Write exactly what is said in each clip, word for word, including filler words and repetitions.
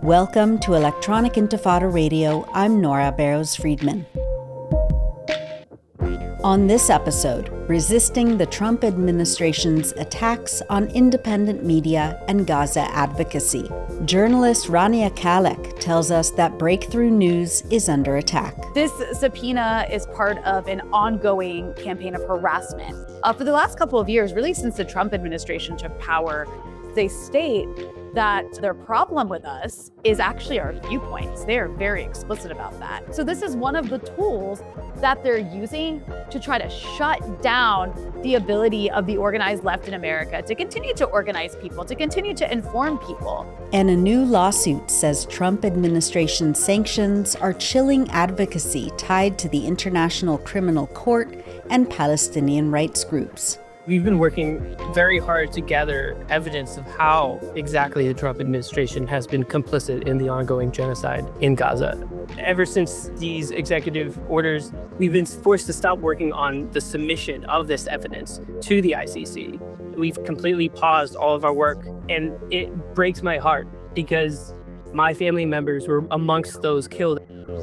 Welcome to Electronic Intifada Radio. I'm Nora Barrows-Friedman. On this episode, resisting the Trump administration's attacks on independent media and Gaza advocacy, journalist Rania Khalek tells us that Breakthrough News is under attack. This subpoena is part of an ongoing campaign of harassment. Uh, for the last couple of years, really since the Trump administration took power, they state that their problem with us is actually our viewpoints. They are very explicit about that. So this is one of the tools that they're using to try to shut down the ability of the organized left in America to continue to organize people, to continue to inform people. And a new lawsuit says Trump administration sanctions are chilling advocacy tied to the International Criminal Court and Palestinian rights groups. We've been working very hard to gather evidence of how exactly the Trump administration has been complicit in the ongoing genocide in Gaza. Ever since these executive orders, we've been forced to stop working on the submission of this evidence to the I C C. We've completely paused all of our work, and it breaks my heart because my family members were amongst those killed.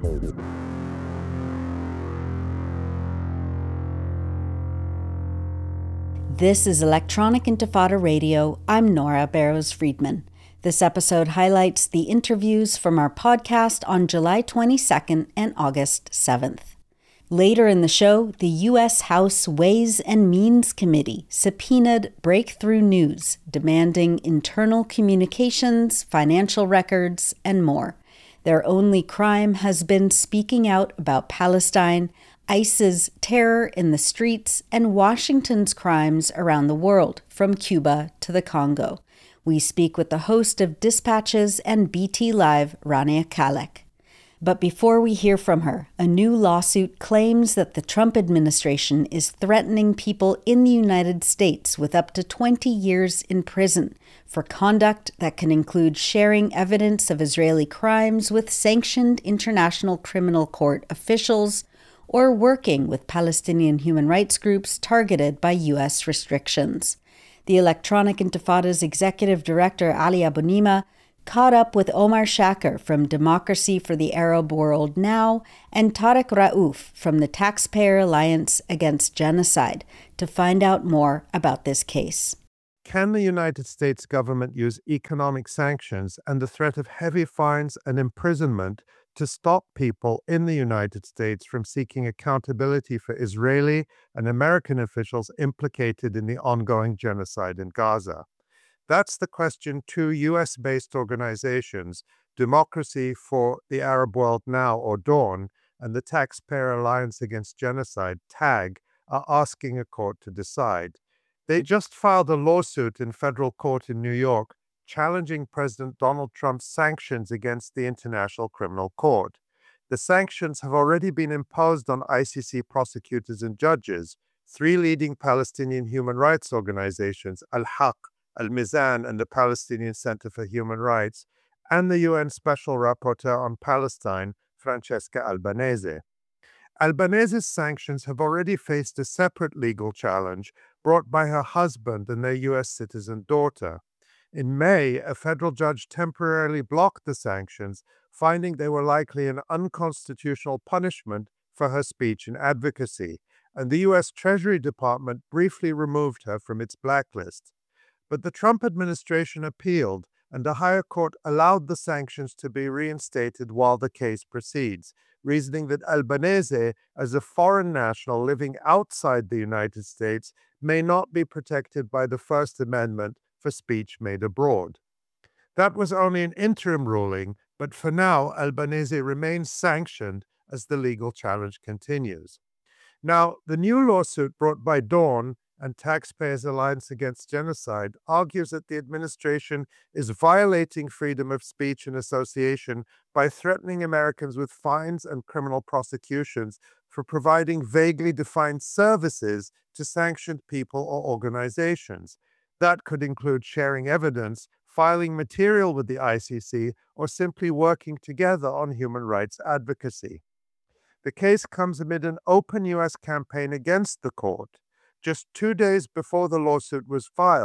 This is Electronic Intifada Radio. I'm Nora Barrows-Friedman. This episode highlights the interviews from our podcast on July twenty-second and August seventh. Later in the show, the U S House Ways and Means Committee subpoenaed Breakthrough News, demanding internal communications, financial records, and more. Their only crime has been speaking out about Palestine, ICE's terror in the streets, and Washington's crimes around the world, from Cuba to the Congo. We speak with the host of Dispatches and B T Live, Rania Khalek. But before we hear from her, a new lawsuit claims that the Trump administration is threatening people in the United States with up to twenty years in prison for conduct that can include sharing evidence of Israeli crimes with sanctioned International Criminal Court officials, or working with Palestinian human rights groups targeted by U S restrictions. The Electronic Intifada's executive director, Ali Abunimah, caught up with Omar Shaker from Democracy for the Arab World Now and Tarek Raouf from the Taxpayer Alliance Against Genocide to find out more about this case. Can the United States government use economic sanctions and the threat of heavy fines and imprisonment to stop people in the United States from seeking accountability for Israeli and American officials implicated in the ongoing genocide in Gaza? That's the question two U S-based organizations, Democracy for the Arab World Now, or DAWN, and the Taxpayer Alliance Against Genocide, TAG, are asking a court to decide. They just filed a lawsuit in federal court in New York challenging President Donald Trump's sanctions against the International Criminal Court. The sanctions have already been imposed on I C C prosecutors and judges. Three leading Palestinian human rights organizations, Al-Haq, Al-Mizan, and the Palestinian Center for Human Rights, and the U N Special Rapporteur on Palestine, Francesca Albanese. Albanese's sanctions have already faced a separate legal challenge brought by her husband and their U S citizen daughter. In May, a federal judge temporarily blocked the sanctions, finding they were likely an unconstitutional punishment for her speech and advocacy, and the U S Treasury Department briefly removed her from its blacklist. But the Trump administration appealed, and a higher court allowed the sanctions to be reinstated while the case proceeds, reasoning that Albanese, as a foreign national living outside the United States, may not be protected by the First Amendment for speech made abroad. That was only an interim ruling, but for now, Albanese remains sanctioned as the legal challenge continues. Now, the new lawsuit brought by DAWN and Taxpayers Alliance Against Genocide argues that the administration is violating freedom of speech and association by threatening Americans with fines and criminal prosecutions for providing vaguely defined services to sanctioned people or organizations. That could include sharing evidence, filing material with the I C C, or simply working together on human rights advocacy. The case comes amid an open U S campaign against the court. Just two days before the lawsuit was filed,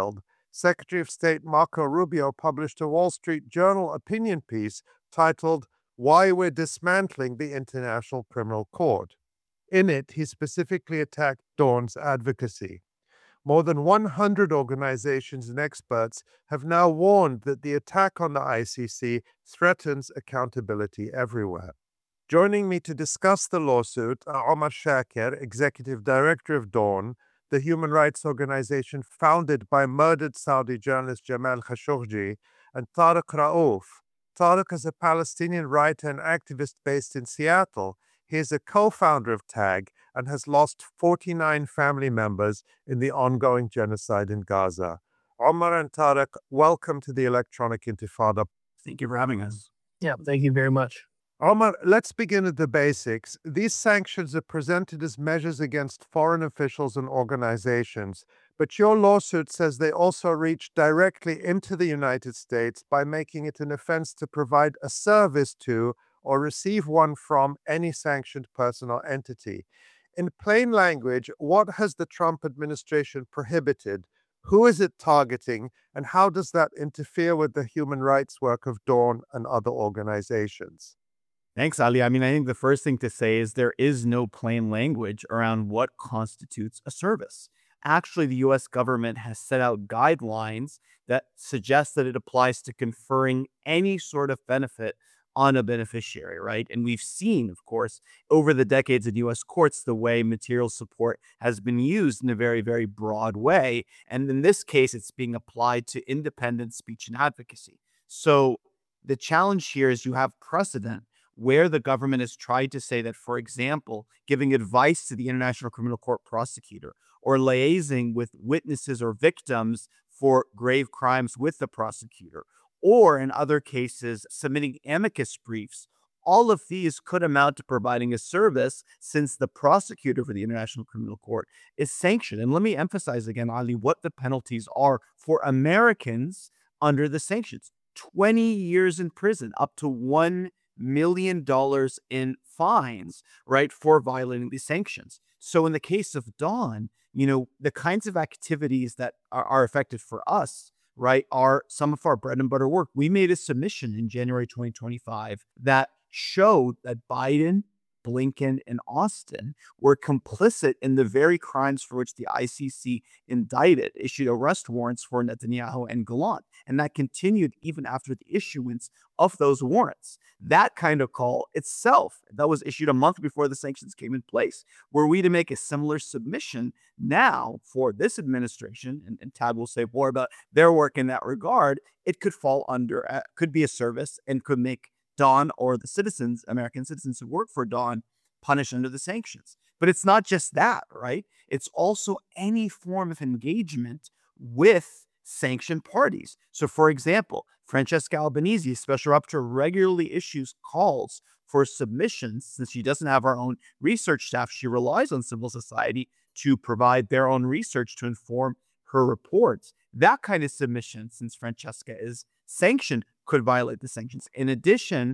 Secretary of State Marco Rubio published a Wall Street Journal opinion piece titled Why We're Dismantling the International Criminal Court. In it, he specifically attacked Dawn's advocacy. More than one hundred organizations and experts have now warned that the attack on the I C C threatens accountability everywhere. Joining me to discuss the lawsuit are Omar Shaker, Executive Director of Dawn, the human rights organization founded by murdered Saudi journalist Jamal Khashoggi, and Tariq Raouf. Tariq is a Palestinian writer and activist based in Seattle. He is a co-founder of TAG and has lost forty-nine family members in the ongoing genocide in Gaza. Omar and Tariq, welcome to the Electronic Intifada. Thank you for having us. Yeah, thank you very much. Omar, let's begin at the basics. These sanctions are presented as measures against foreign officials and organizations, but your lawsuit says they also reach directly into the United States by making it an offense to provide a service to or receive one from any sanctioned person or entity. In plain language, what has the Trump administration prohibited? Who is it targeting? And how does that interfere with the human rights work of Dawn and other organizations? Thanks, Ali. I mean, I think the first thing to say is there is no plain language around what constitutes a service. Actually, the U S government has set out guidelines that suggest that it applies to conferring any sort of benefit on a beneficiary, right? And we've seen, of course, over the decades in U S courts, the way material support has been used in a very, very broad way. And in this case, it's being applied to independent speech and advocacy. So the challenge here is you have precedent where the government has tried to say that, for example, giving advice to the International Criminal Court prosecutor or liaising with witnesses or victims for grave crimes with the prosecutor, or in other cases, submitting amicus briefs, all of these could amount to providing a service since the prosecutor for the International Criminal Court is sanctioned. And let me emphasize again, Ali, what the penalties are for Americans under the sanctions. twenty years in prison, up to one million dollars in fines, right, for violating these sanctions. So in the case of Dawn, you know, the kinds of activities that are, are affected for us, right, are some of our bread and butter work. We made a submission in January twenty twenty-five that showed that Biden, Blinken, and Austin were complicit in the very crimes for which the I C C indicted, issued arrest warrants for Netanyahu and Gallant. And that continued even after the issuance of those warrants. That kind of call itself, that was issued a month before the sanctions came in place. Were we to make a similar submission now for this administration, and, and Tad will say more about their work in that regard, it could fall under, uh, could be a service and could make Dawn or the citizens, American citizens who work for Dawn, punished under the sanctions. But it's not just that, right? It's also any form of engagement with sanctioned parties. So, for example, Francesca Albanese, Special Rapporteur, regularly issues calls for submissions. Since she doesn't have her own research staff, she relies on civil society to provide their own research to inform her reports. That kind of submission, since Francesca is sanctioned, could violate the sanctions. In addition,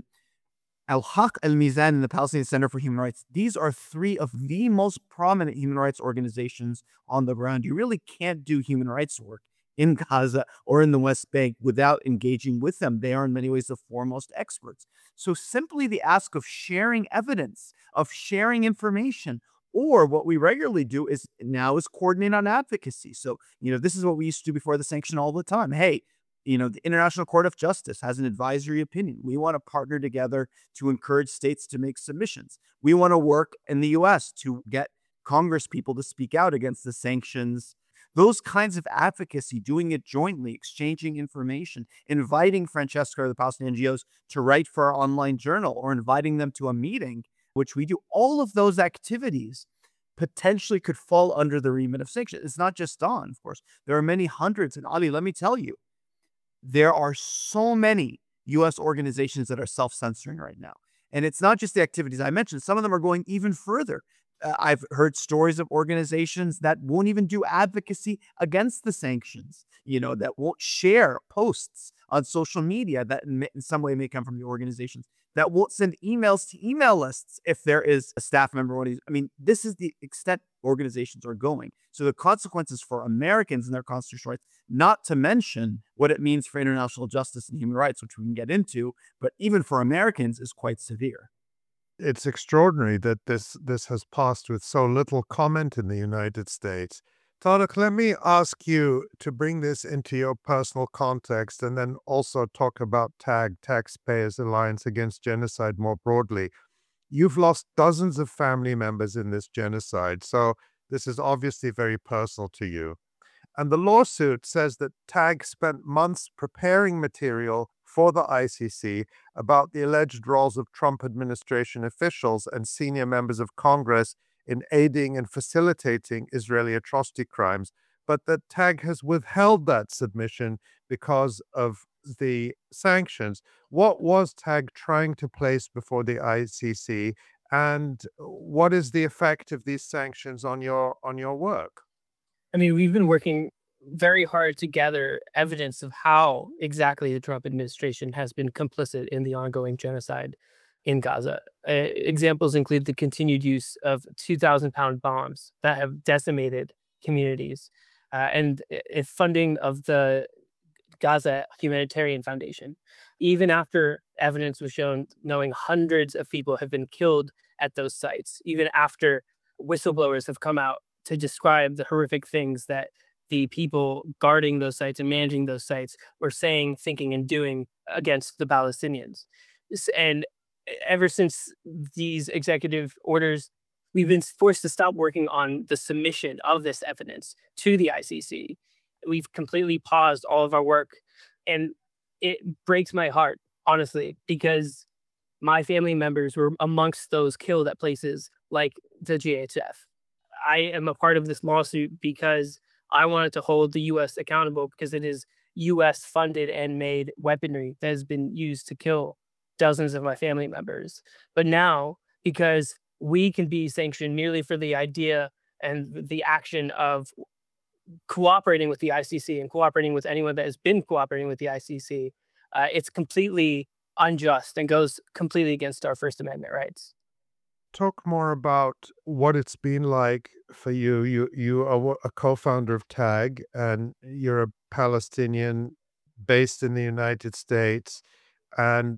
Al-Haq Al-Mizan and the Palestinian Center for Human Rights, these are three of the most prominent human rights organizations on the ground. You really can't do human rights work in Gaza or in the West Bank without engaging with them. They are in many ways the foremost experts. So simply the ask of sharing evidence, of sharing information, or what we regularly do is now is coordinate on advocacy. So, you know, this is what we used to do before the sanction all the time. Hey, you know, the International Court of Justice has an advisory opinion. We want to partner together to encourage states to make submissions. We want to work in the U S to get Congress people to speak out against the sanctions. Those kinds of advocacy, doing it jointly, exchanging information, inviting Francesca or the Palestinian N G Os to write for our online journal, or inviting them to a meeting, which we do, all of those activities potentially could fall under the remit of sanctions. It's not just Dawn, of course. There are many hundreds. And Ali, let me tell you, there are so many U S organizations that are self-censoring right now. And it's not just the activities I mentioned. Some of them are going even further. Uh, I've heard stories of organizations that won't even do advocacy against the sanctions, you know, that won't share posts on social media that in, in some way may come from the organizations, that won't send emails to email lists if there is a staff member. I mean, this is the extent organizations are going. So the consequences for Americans and their constitutional rights, not to mention what it means for international justice and human rights, which we can get into, but even for Americans is quite severe. It's extraordinary that this this has passed with so little comment in the United States. Tarek, let me ask you to bring this into your personal context and then also talk about TAG, Taxpayers Alliance Against Genocide, more broadly. You've lost dozens of family members in this genocide, so this is obviously very personal to you. And the lawsuit says that TAG spent months preparing material for the I C C about the alleged roles of Trump administration officials and senior members of Congress in aiding and facilitating Israeli atrocity crimes, but that TAG has withheld that submission because of the sanctions. What was TAG trying to place before the I C C, and what is the effect of these sanctions on your on your work? I mean, we've been working very hard to gather evidence of how exactly the Trump administration has been complicit in the ongoing genocide in Gaza. Uh, examples include the continued use of two thousand pound bombs that have decimated communities, uh, and uh, funding of the Gaza Humanitarian Foundation. Even after evidence was shown knowing hundreds of people have been killed at those sites, even after whistleblowers have come out to describe the horrific things that the people guarding those sites and managing those sites were saying, thinking, and doing against the Palestinians. And ever since these executive orders, we've been forced to stop working on the submission of this evidence to the I C C. We've completely paused all of our work, and it breaks my heart, honestly, because my family members were amongst those killed at places like the G H F. I am a part of this lawsuit because I wanted to hold the U S accountable, because it is U S funded and made weaponry that has been used to kill dozens of my family members. But now, because we can be sanctioned merely for the idea and the action of cooperating with the I C C and cooperating with anyone that has been cooperating with the I C C, uh, it's completely unjust and goes completely against our First Amendment rights. Talk more about what it's been like for you. You you are a co-founder of TAG, and you're a Palestinian based in the United States. And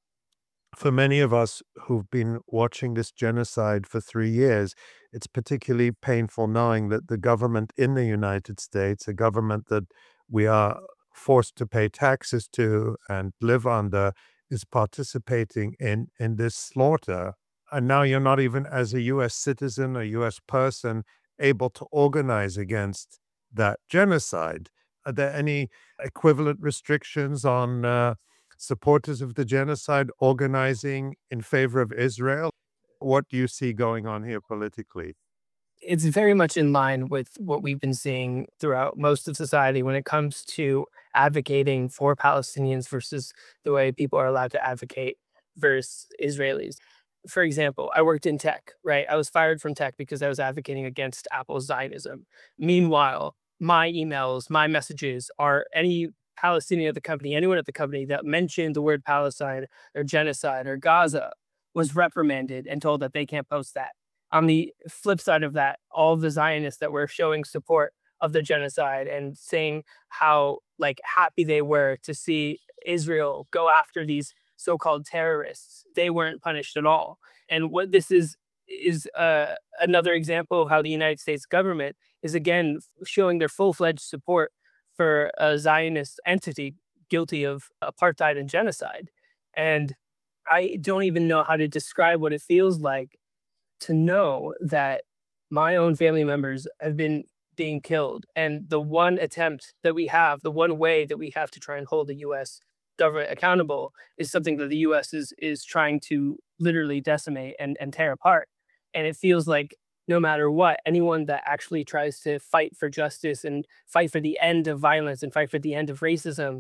for many of us who've been watching this genocide for three years, it's particularly painful knowing that the government in the United States, a government that we are forced to pay taxes to and live under, is participating in, in this slaughter. And now you're not even, as a U S citizen or U S person, able to organize against that genocide. Are there any equivalent restrictions on uh, supporters of the genocide organizing in favor of Israel? What do you see going on here politically? It's very much in line with what we've been seeing throughout most of society when it comes to advocating for Palestinians versus the way people are allowed to advocate versus Israelis. For example, I worked in tech, right? I was fired from tech because I was advocating against Apple's Zionism. Meanwhile, my emails, my messages are any Palestinian at the company, anyone at the company that mentioned the word Palestine or genocide or Gaza was reprimanded and told that they can't post that. On the flip side of that, all of the Zionists that were showing support of the genocide and saying how like happy they were to see Israel go after these so-called terrorists, they weren't punished at all. And what this is is uh, another example of how the United States government is again showing their full-fledged support for a Zionist entity guilty of apartheid and genocide. And I don't even know how to describe what it feels like to know that my own family members have been being killed. And the one attempt that we have, the one way that we have to try and hold the U S government accountable is something that the U S is is trying to literally decimate and, and tear apart. And it feels like no matter what, anyone that actually tries to fight for justice and fight for the end of violence and fight for the end of racism,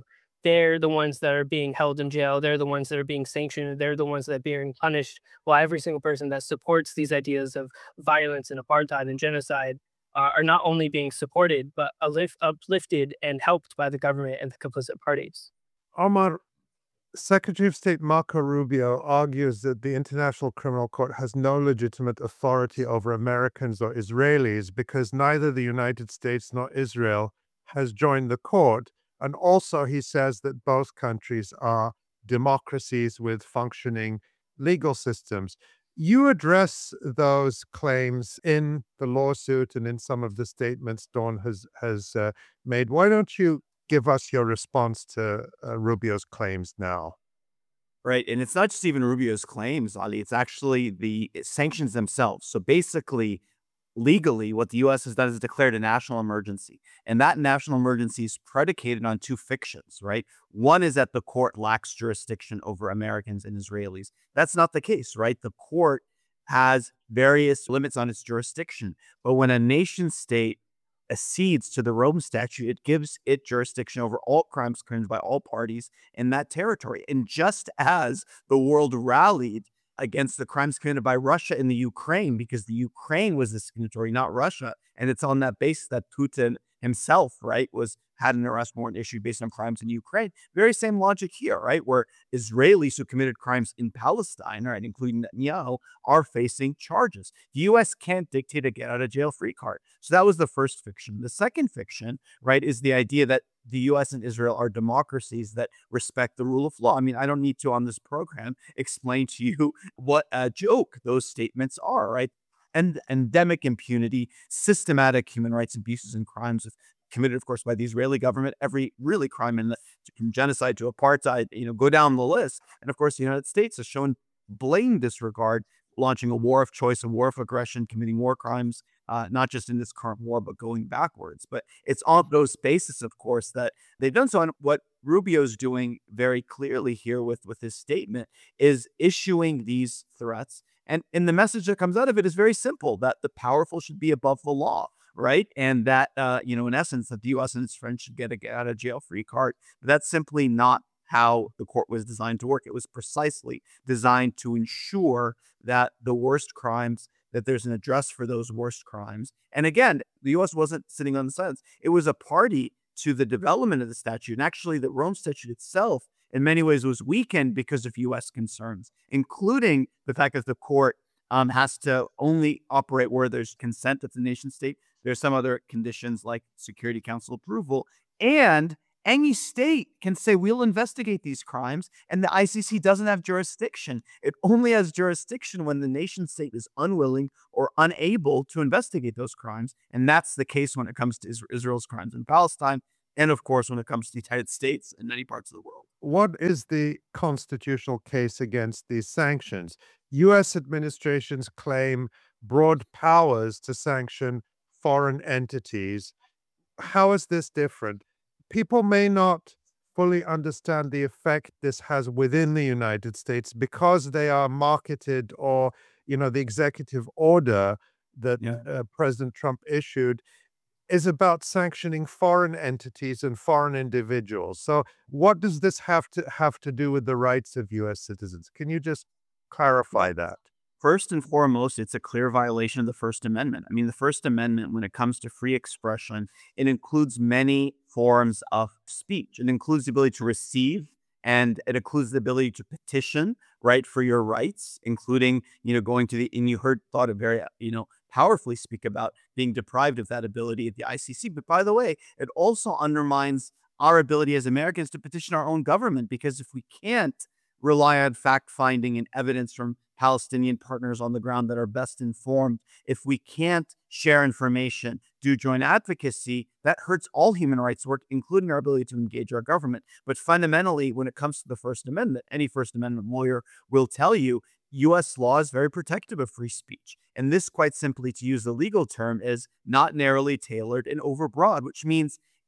they're the ones that are being held in jail. They're the ones that are being sanctioned. They're the ones that are being punished. While every single person that supports these ideas of violence and apartheid and genocide uh, are not only being supported, but uplift, uplifted and helped by the government and the complicit parties. Omar, Secretary of State Marco Rubio argues that the International Criminal Court has no legitimate authority over Americans or Israelis because neither the United States nor Israel has joined the court. And also, he says that both countries are democracies with functioning legal systems. You address those claims in the lawsuit and in some of the statements Dawn has, has uh, made. Why don't you give us your response to uh, Rubio's claims now? Right. And it's not just even Rubio's claims, Ali. It's actually the sanctions themselves. So basically, legally, what the U S has done is declared a national emergency. And that national emergency is predicated on two fictions, right? One is that the court lacks jurisdiction over Americans and Israelis. That's not the case, right? The court has various limits on its jurisdiction. But when a nation state accedes to the Rome Statute, it gives it jurisdiction over all crimes committed by all parties in that territory. And just as the world rallied against the crimes committed by Russia in the Ukraine, because the Ukraine was the signatory, not Russia, and it's on that basis that Putin himself, right, was had an arrest warrant issued based on crimes in Ukraine. Very same logic here, right, where Israelis who committed crimes in Palestine, right, including Netanyahu, are facing charges. The U S can't dictate a get-out-of-jail-free card. So that was the first fiction. The second fiction, right, is the idea that the U S and Israel are democracies that respect the rule of law. I mean, I don't need to, on this program, explain to you what a joke those statements are, right? And endemic impunity, systematic human rights abuses and crimes committed, of course, by the Israeli government, every really crime in the, from genocide to apartheid, you know, go down the list. And of course, the United States has shown blatant disregard, launching a war of choice, a war of aggression, committing war crimes, uh, not just in this current war, but going backwards. But it's on those bases, of course, that they've done so. And what Rubio's doing very clearly here with, with his statement is issuing these threats. And, and the message that comes out of it is very simple, that the powerful should be above the law, right? And that, uh, you know, in essence, that the U S and its friends should get a get out of jail free card. But that's simply not how the court was designed to work. It was precisely designed to ensure that the worst crimes, that there's an address for those worst crimes. And again, the U S wasn't sitting on the sidelines. It was a party to the development of the statute. And actually, the Rome Statute itself, in many ways, was weakened because of U S concerns, including the fact that the court um, has to only operate where there's consent of the nation state. There's some other conditions like Security Council approval. And any state can say, we'll investigate these crimes, and the I C C doesn't have jurisdiction. It only has jurisdiction when the nation state is unwilling or unable to investigate those crimes. And that's the case when it comes to Israel's crimes in Palestine. And of course, when it comes to the United States and many parts of the world. What is the constitutional case against these sanctions? U S administrations claim broad powers to sanction foreign entities. How is this different? People may not fully understand the effect this has within the United States because they are marketed, or, you know, the executive order that Yeah. uh, President Trump issued is about sanctioning foreign entities and foreign individuals. So what does this have to have to do with the rights of U S citizens? Can you just clarify that? First and foremost, it's a clear violation of the First Amendment. I mean, the First Amendment, when it comes to free expression, it includes many forms of speech. It includes the ability to receive, and it includes the ability to petition, right, for your rights, including, you know, going to the, and you heard thought of very, you know, powerfully speak about being deprived of that ability at the I C C. But by the way, it also undermines our ability as Americans to petition our own government, because if we can't rely on fact-finding and evidence from Palestinian partners on the ground that are best informed, if we can't share information, do joint advocacy, that hurts all human rights work, including our ability to engage our government. But fundamentally, when it comes to the First Amendment, any First Amendment lawyer will tell you, U S law is very protective of free speech. And this, quite simply, to use the legal term, is not narrowly tailored and overbroad, which means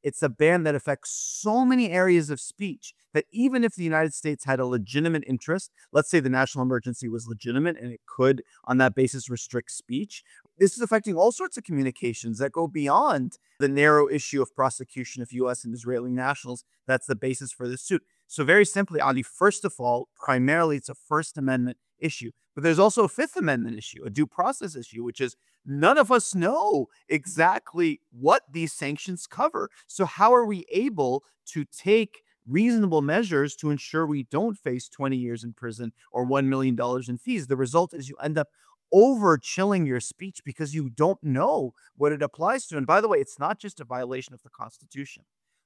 It's a ban that affects so many areas of speech that even if the United States had a legitimate interest, let's say the national emergency was legitimate and it could, on that basis, restrict speech, this is affecting all sorts of communications that go beyond the narrow issue of prosecution of U S and Israeli nationals. That's the basis for this suit. So very simply, Ali, first of all, primarily it's a First Amendment issue. But there's also a Fifth Amendment issue, a due process issue, which is none of us know exactly what these sanctions cover. So how are we able to take reasonable measures to ensure we don't face twenty years in prison or one million dollars in fees? The result is you end up over chilling your speech because you don't know what it applies to. And by the way, it's not just a violation of the Constitution.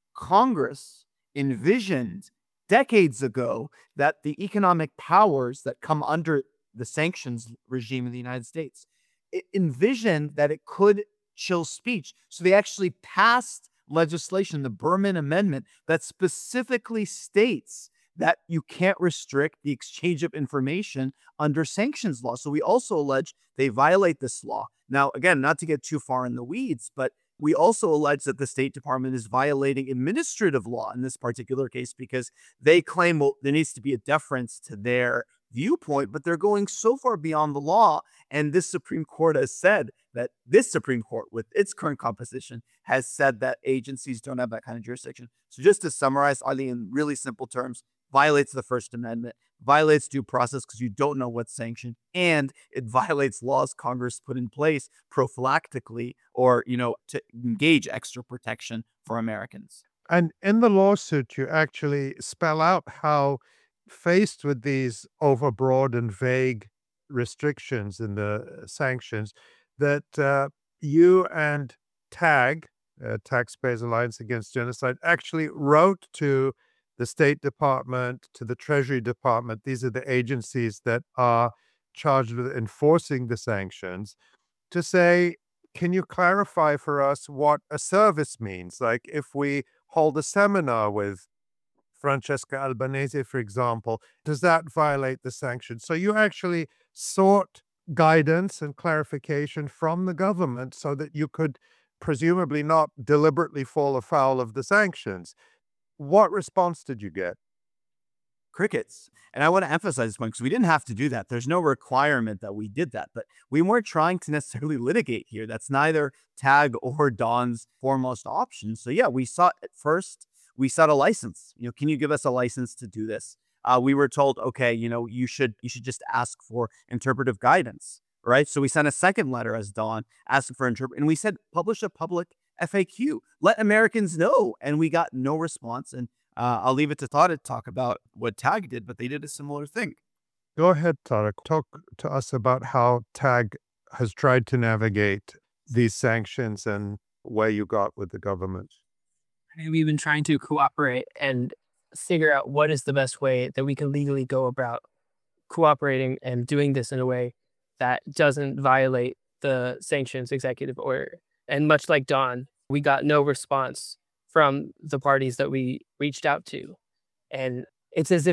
Congress envisioned decades ago that the economic powers that come under the sanctions regime in the United States, it envisioned that it could chill speech. So they actually passed legislation, the Berman Amendment, that specifically states that you can't restrict the exchange of information under sanctions law. So we also allege they violate this law. Now, again, not to get too far in the weeds, but we also allege that the State Department is violating administrative law in this particular case because they claim, well, there needs to be a deference to their viewpoint, but they're going so far beyond the law. And this Supreme Court has said that this Supreme Court, with its current composition, has said that agencies don't have that kind of jurisdiction. So just to summarize, Ali, in really simple terms, violates the First Amendment, violates due process because you don't know what's sanctioned, and it violates laws Congress put in place prophylactically or, you know, to engage extra protection for Americans. And in the lawsuit, you actually spell out how, faced with these overbroad and vague restrictions in the sanctions, that uh, you and TAG, uh, Taxpayers Alliance Against Genocide, actually wrote to the State Department, to the Treasury Department. These are the agencies that are charged with enforcing the sanctions, to say, can you clarify for us what a service means? Like if we hold a seminar with Francesca Albanese, for example, does that violate the sanctions? So you actually sought guidance and clarification from the government so that you could presumably not deliberately fall afoul of the sanctions. What response did you get? Crickets. And I want to emphasize this point because we didn't have to do that. There's no requirement that we did that, but we weren't trying to necessarily litigate here. That's neither TAG or Don's foremost option. So yeah, we sought at first, we sought a license. You know, can you give us a license to do this? Uh, we were told, okay, you know, you should you should just ask for interpretive guidance, right? So we sent a second letter as Don asking for interpret, and we said publish a public F A Q, let Americans know, and we got no response. And uh, I'll leave it to Todd to talk about what TAG did, but they did a similar thing. Go ahead, Tarek. Talk to us about how TAG has tried to navigate these sanctions and where you got with the government. We've been trying to cooperate and figure out what is the best way that we can legally go about cooperating and doing this in a way that doesn't violate the sanctions executive order. And much like Don, we got no response from the parties that we reached out to. And it's as if